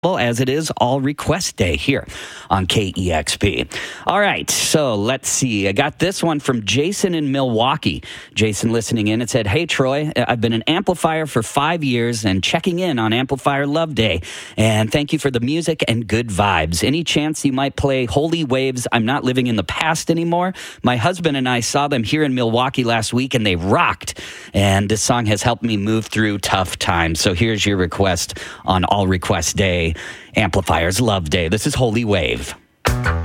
as it is All Request Day here on KEXP. All right, so let's see. I got this one from Jason in Milwaukee. Jason listening in and said, "Hey, Troy, I've been an amplifier for 5 years and checking in on Amplifier Love Day. And thank you for the music and good vibes. Any chance you might play Holy Waves, I'm Not Living in the Past Anymore? My husband and I saw them here in Milwaukee last week and they rocked. And this song has helped me move through tough times." So here's your request on All Request Day, Amplifiers Love Day. This is Holy Wave.